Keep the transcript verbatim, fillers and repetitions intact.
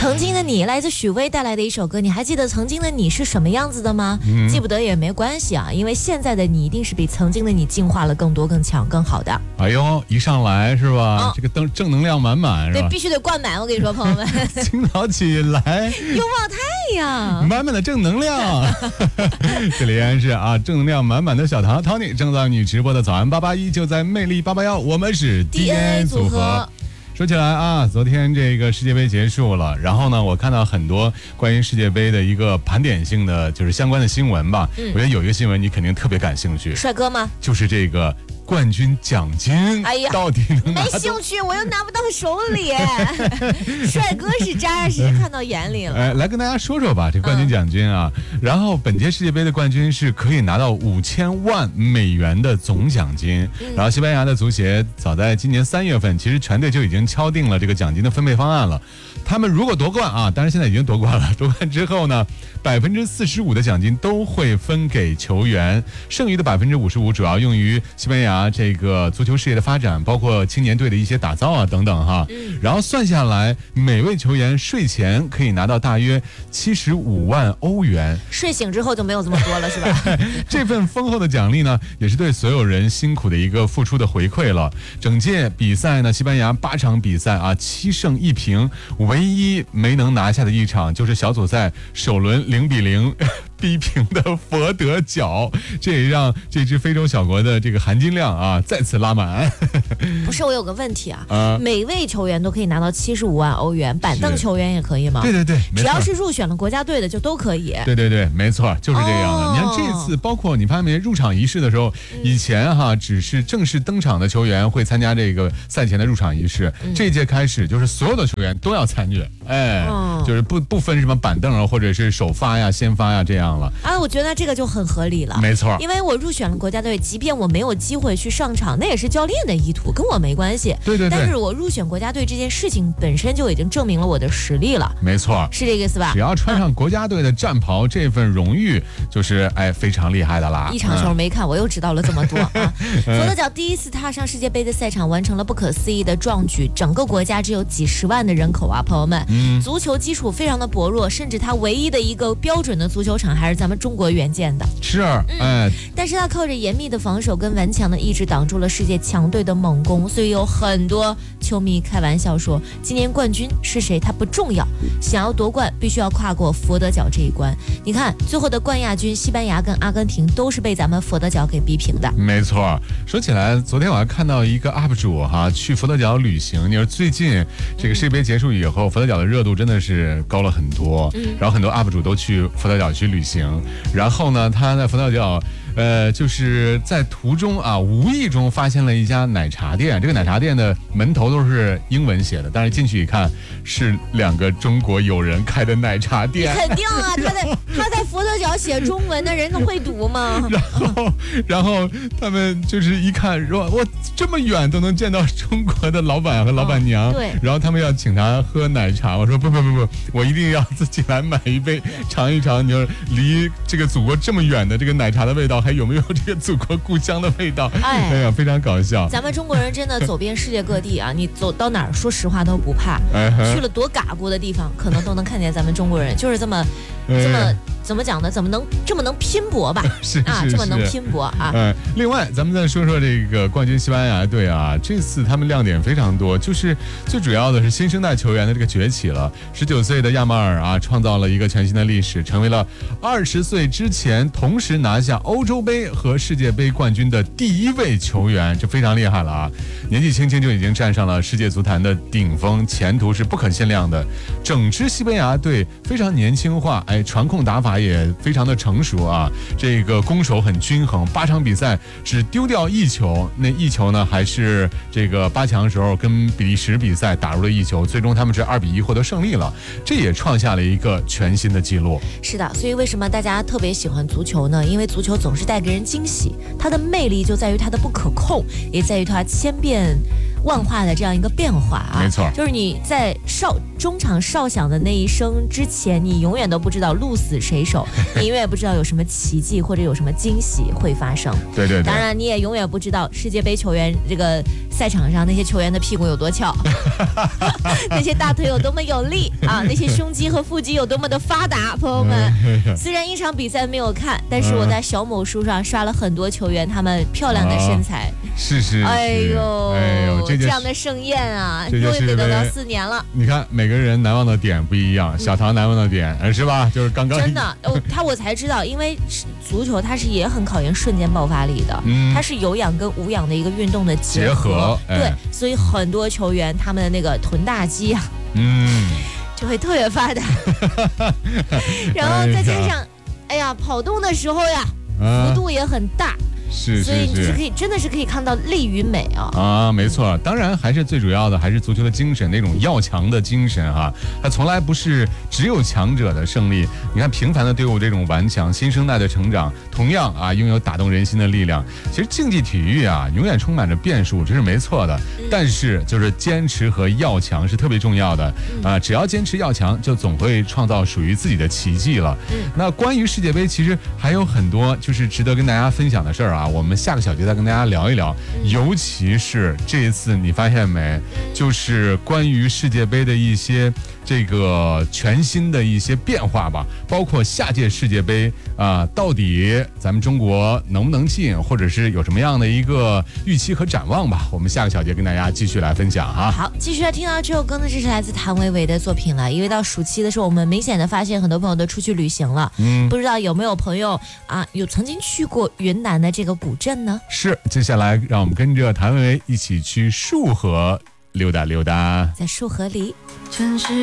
曾经的你来自许巍带来的一首歌，你还记得曾经的你是什么样子的吗？嗯、记不得也没关系啊，因为现在的你一定是比曾经的你进化了更多、更强、更好的。 哎呦，一上来是吧？哦、这个正正能量满满是吧？ 对，必须得灌满。我跟你说，朋友们， 清早起来， 拥抱太阳， 满满的正能量。这里依然是啊，正能量满满的小唐 Tony 正在你直播的早安八八一，就在魅力八八幺，我们是 D N A 组合。说起来啊，昨天这个世界杯结束了，然后呢，我看到很多关于世界杯的一个盘点性的，就是相关的新闻吧。嗯、我觉得有一个新闻你肯定特别感兴趣。 帅哥吗？ 就是这个冠军奖金，哎呀，到底能拿没兴趣，我又拿不到手里。帅哥是扎扎实实看到眼里了。 哎，来跟大家说说吧，这冠军奖金啊。嗯、然后本届世界杯的冠军是可以拿到五千万美元的总奖金。嗯、然后西班牙的足协早在今年三月份，其实全队就已经敲定了这个奖金的分配方案了。他们如果夺冠啊，当然现在已经夺冠了，夺冠之后呢，百分之四十五的奖金都会分给球员，剩余的百分之五十五主要用于西班牙这个足球事业的发展，包括青年队的一些打造啊等等哈。嗯、然后算下来，每位球员税前可以拿到大约七十五万欧元。 睡醒之后就没有这么多了，是吧？ 这份丰厚的奖励呢，也是对所有人辛苦的一个付出的回馈了。整届比赛呢，西班牙八场比赛啊，七胜一平，唯一没能拿下的一场就是小组赛首轮零比零逼平的佛得角，这也让这支非洲小国的这个含金量啊再次拉满。 不是，我有个问题啊，呃、每位球员都可以拿到七十五万欧元，板凳球员也可以吗？ 对对对， 只要是入选了国家队的就都可以。 对对对，没错，就是这样的。哦、你看这次，包括你发现没，入场仪式的时候，嗯、以前哈只是正式登场的球员会参加这个赛前的入场仪式，嗯、这一届开始就是所有的球员都要参与，哎，哦、就是不不分什么板凳啊，或者是首发呀、先发呀这样了。 啊，我觉得这个就很合理了。 没错， 因为我入选了国家队，即便我没有机会去上场，那也是教练的意图，跟我没关系。 对对对。 但是我入选国家队这件事情本身就已经证明了我的实力了。 没错， 是这个意思吧？ 只要穿上国家队的战袍，嗯、这份荣誉就是哎非常厉害的啦。 一场球没看，嗯、我又知道了这么多啊！佛得角第一次踏上世界杯的赛场，完成了不可思议的壮举。整个国家只有几十万的人口啊，朋友们，嗯、足球基础非常的薄弱，甚至它唯一的一个标准的足球场还是咱们中国援建的。 是，哎、 嗯，但是他靠着严密的防守跟顽强的意志挡住了世界强队的猛攻，所以有很多球迷开玩笑说，今年冠军是谁他不重要，想要夺冠必须要跨过佛得角这一关。你看最后的冠亚军西班牙跟阿根廷都是被咱们佛得角给逼平的。 没错，说起来，昨天我还看到一个 U P 主哈去佛得角旅行，你说最近这个世界杯结束以后，嗯、佛得角的热度真的是高了很多，嗯、然后很多 U P 主都去佛得角去旅行，然后呢，他在佛得角。呃，就是在途中啊，无意中发现了一家奶茶店。这个奶茶店的门头都是英文写的，但是进去一看，是两个中国友人开的奶茶店。 肯定啊，他在他在佛得角写中文的人会读吗？ 然后，然后他们就是一看，说我这么远都能见到中国的老板和老板娘，哦、 对。 然后他们要请他喝奶茶，我说不不不不，我一定要自己来买一杯尝一尝。你说离这个祖国这么远的这个奶茶的味道。还有没有这个祖国故乡的味道？哎，哎呀，非常搞笑。 咱们中国人真的走遍世界各地啊，你走到哪儿，说实话都不怕。哎、去了多嘎咕的地方，可能都能看见咱们中国人，就是这么，哎、这么怎么讲呢？怎么能这么能拼搏吧？ 是啊，这么能拼搏啊。 哎，另外咱们再说说这个冠军西班牙队啊，这次他们亮点非常多，就是最主要的是新生代球员的这个崛起了。十九岁的亚马尔啊，创造了一个全新的历史，成为了二十岁之前同时拿下欧洲杯和世界杯冠军的第一位球员，这非常厉害了啊！年纪轻轻就已经站上了世界足坛的顶峰，前途是不可限量的。整支西班牙队非常年轻化，哎，传控打法也非常的成熟啊。这个攻守很均衡，八场比赛只丢掉一球，那一球呢还是这个八强时候跟比利时比赛打入了一球，最终他们是二比一获得胜利了，这也创下了一个全新的记录。 是的，所以为什么大家特别喜欢足球呢？因为足球总是带给人惊喜，它的魅力就在于它的不可控，也在于它千变万化的这样一个变化啊。 没错， 就是你在哨中场哨响的那一声之前，你永远都不知道鹿死谁手，你永远不知道有什么奇迹或者有什么惊喜会发生。 对对对， 当然你也永远不知道世界杯球员这个赛场上那些球员的屁股有多翘，那些大腿有多么有力啊，那些胸肌和腹肌有多么的发达。朋友们，虽然一场比赛没有看，但是我在小某书上刷了很多球员他们漂亮的身材。 啊、是是是， 哎呦哎呦，这, 这样的盛宴啊， 终于得到四年了。 你看每个人难忘的点不一样，小唐难忘的点、嗯、是吧？就是刚刚真的，哦，他我才知道，因为足球它是也很考验瞬间爆发力的，嗯、它是有氧跟无氧的一个运动的结合， 结合对、哎，所以很多球员他们的那个臀大肌啊， 嗯， 就会特别发达，然后再加上，哎呀，跑动的时候呀， 啊、 幅度也很大。 是是是， 所以你是可以真的是可以看到力与美啊啊，没错，当然还是最主要的还是足球的精神，那种要强的精神哈、啊，它从来不是只有强者的胜利。你看平凡的队伍这种顽强，新生代的成长，同样啊拥有打动人心的力量。其实竞技体育啊永远充满着变数，这是没错的，嗯、但是就是坚持和要强是特别重要的啊，只要坚持要强，就总会创造属于自己的奇迹了。嗯、那关于世界杯，其实还有很多就是值得跟大家分享的事儿啊。啊，我们下个小节再跟大家聊一聊，尤其是这一次你发现没，就是关于世界杯的一些这个全新的一些变化吧，包括下届世界杯啊，到底咱们中国能不能进，或者是有什么样的一个预期和展望吧，我们下个小节跟大家继续来分享哈。 好，继续来听到这首歌呢，这是来自谭维维的作品了。因为到暑期的时候，我们明显的发现很多朋友都出去旅行了，嗯，不知道有没有朋友啊有曾经去过云南的这个古镇呢？ 是，接下来让我们跟着谭维维一起去束河溜达溜达， 在束河里。